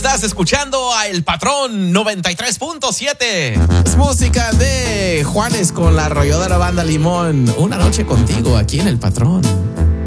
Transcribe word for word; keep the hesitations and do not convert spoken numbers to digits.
Estás escuchando a El Patrón noventa y tres punto siete. Es música de Juanes con la arrolladora Banda Limón. Una noche contigo aquí en El Patrón.